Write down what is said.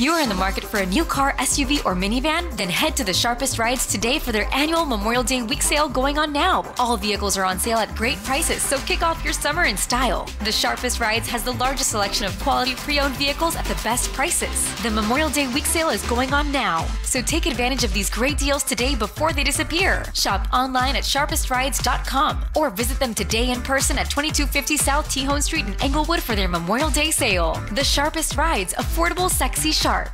You're in the market for a new car, SUV, or minivan? Then head to the Sharpest Rides today for their annual Memorial Day week sale going on now. All vehicles are on sale at great prices, so kick off your summer in style. The Sharpest Rides has the largest selection of quality pre-owned vehicles at the best prices. The Memorial Day week sale is going on now, so take advantage of these great deals today before they disappear. Shop online at sharpestrides.com or visit them today in person at 2250 South Tejon Street in Englewood for their Memorial Day sale. The Sharpest Rides, affordable, sexy, sharp.